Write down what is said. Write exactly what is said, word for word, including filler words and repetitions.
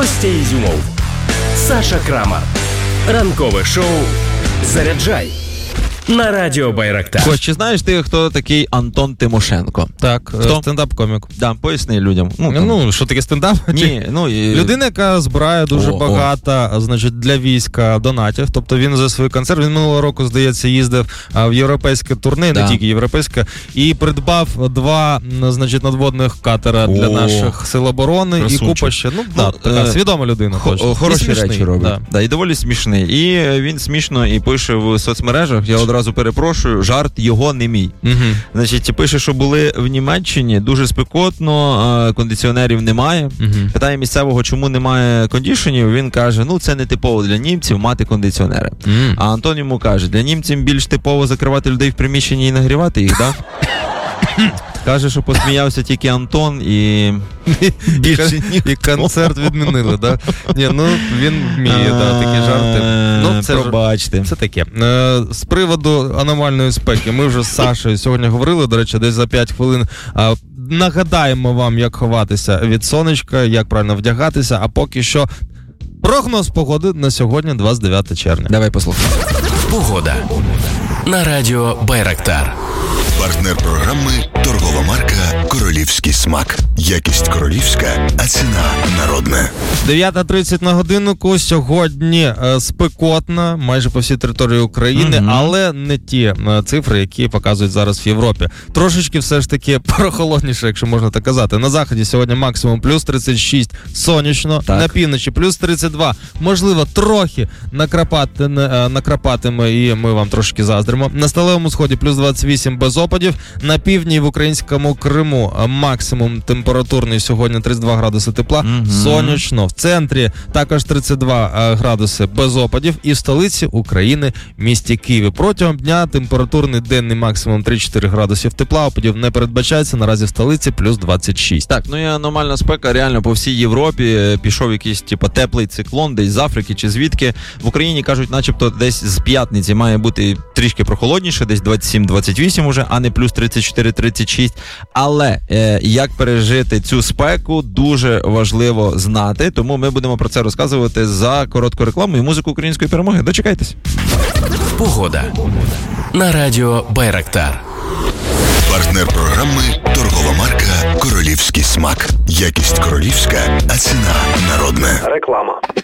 Костя Ізюмов, Саша Крамар. Ранкове шоу «Заряджай» на радіо Байрактар. Кость, чи знаєш ти, хто такий Антон Тимошенко? Так, хто? Стендап-комік. Да, поясни людям. Ну, там... ну що таке стендап? Ні, ну, і... Людина, яка збирає дуже о, багато, о. значить, для війська донатів. Тобто він за свій концерт, він минулого року, здається, їздив в європейське турне, да. не тільки європейське, і придбав два, значить, надводних катера о. для наших сил оборони. Красунчик. І купа ще, ну, ну да, така е... свідома людина. Хо- точно. Хороші речі робить. Да. Да, і доволі смішний. І він смішно і пише в соцмережах, я одразу перепрошую, жарт його не мій. Угу. Значить, пише, що були в Німеччині, дуже спекотно, кондиціонерів немає. Угу. Питає місцевого, чому немає кондішенів, він каже, ну це не типово для німців мати кондиціонери. Угу. А Антон йому каже, для німців більш типово закривати людей в приміщенні і нагрівати їх, так? Каже, що посміявся тільки Антон і більше ніхто. І концерт відмінили, да? Ні, ну він вміє, да, такі жарти. Ну, це пробачте. Це таке. З приводу аномальної спеки, ми вже з Сашею сьогодні говорили, до речі, десь за п'ять хвилин. Нагадаємо вам, як ховатися від сонечка, як правильно вдягатися, а поки що прогноз погоди на сьогодні, двадцять дев'яте червня. Давай послухаємо. Погода на радіо Байрактар. Партнер програми – торгова марка «Королівський смак». Якість королівська, а ціна народна. дев'ята тридцять на годиннику. Сьогодні е, спекотна майже по всій території України, mm-hmm. але не ті е, цифри, які показують зараз в Європі. Трошечки все ж таки прохолодніше, якщо можна так казати. На заході сьогодні максимум плюс тридцять шість сонячно, так. На півночі плюс тридцять два. Можливо, трохи накрапати, е, накрапатиме і ми вам трошки заздримо. На сталевому сході плюс двадцять вісім без опадів. На півдні в українському Криму максимум температурний сьогодні тридцять два градуси тепла, mm-hmm. сонячно. В центрі також тридцять два градуси без опадів. І в столиці України, місті Києві. Протягом дня температурний денний максимум три-чотири градусів тепла, опадів не передбачається. Наразі в столиці плюс двадцять шість. Так, ну і аномальна спека реально по всій Європі. Пішов якийсь типу теплий циклон десь з Африки чи звідки. В Україні кажуть, начебто десь з п'ятниці має бути трішки прохолодніше, десь двадцять сім двадцять вісім уже, а не плюс тридцять чотири тридцять шість. Але е, як пережити цю спеку, дуже важливо знати. Тому ми будемо про це розказувати за коротку рекламу і музику української перемоги. Дочекайтесь. Погода на радіо Байрактар. Партнер програми – торгова марка «Королівський смак». Якість королівська, а ціна народна. Реклама.